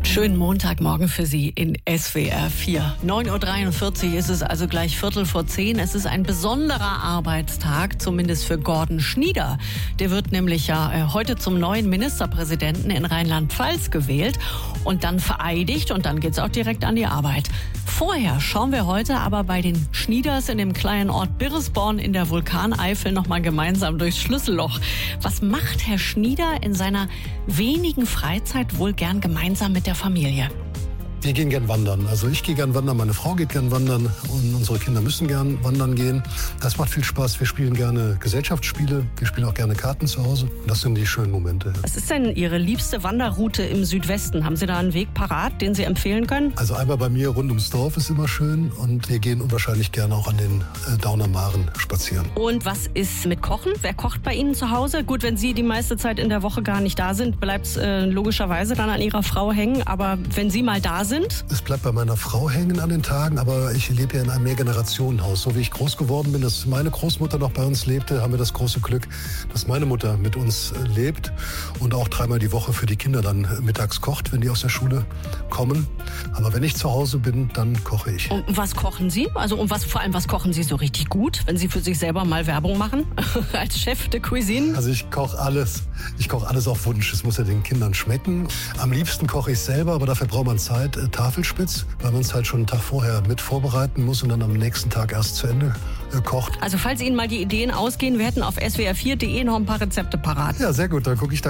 Schönen Montagmorgen für Sie in SWR 4. 9.43 Uhr ist es, also gleich 9:45. Es ist ein besonderer Arbeitstag, zumindest für Gordon Schnieder. Der wird nämlich ja heute zum neuen Ministerpräsidenten in Rheinland-Pfalz gewählt und dann vereidigt und dann geht's auch direkt an die Arbeit. Vorher schauen wir heute aber bei den Schnieders in dem kleinen Ort Birresborn in der Vulkaneifel nochmal gemeinsam durchs Schlüsselloch. Was macht Herr Schnieder in seiner wenigen Freizeit wohl gern gemeinsam mit der Familie? Wir gehen gern wandern. Also ich gehe gern wandern, meine Frau geht gern wandern und unsere Kinder müssen gern wandern gehen. Das macht viel Spaß. Wir spielen gerne Gesellschaftsspiele. Wir spielen auch gerne Karten zu Hause. Das sind die schönen Momente. Was ist denn Ihre liebste Wanderroute im Südwesten? Haben Sie da einen Weg parat, den Sie empfehlen können? Also einmal bei mir rund ums Dorf ist immer schön und wir gehen unwahrscheinlich gerne auch an den Dauner Maren spazieren. Und was ist mit Kochen? Wer kocht bei Ihnen zu Hause? Gut, wenn Sie die meiste Zeit in der Woche gar nicht da sind, bleibt es logischerweise dann an Ihrer Frau hängen. Aber wenn Sie mal da sind? Es bleibt bei meiner Frau hängen an den Tagen, aber ich lebe ja in einem Mehrgenerationenhaus. So wie ich groß geworden bin, dass meine Großmutter noch bei uns lebte, haben wir das große Glück, dass meine Mutter mit uns lebt und auch 3-mal die Woche für die Kinder dann mittags kocht, wenn die aus der Schule kommen. Aber wenn ich zu Hause bin, dann koche ich. Und was kochen Sie? Also vor allem was kochen Sie so richtig gut, wenn Sie für sich selber mal Werbung machen als Chef de Cuisine? Also ich koche alles. Ich koche alles auf Wunsch. Es muss ja den Kindern schmecken. Am liebsten koche ich selber, aber dafür braucht man Zeit. Tafelspitz, weil man es halt schon einen Tag vorher mit vorbereiten muss und dann am nächsten Tag erst zu Ende kocht. Also falls Ihnen mal die Ideen ausgehen, wir hätten auf swr4.de noch ein paar Rezepte parat. Ja, sehr gut. Dann gucke ich da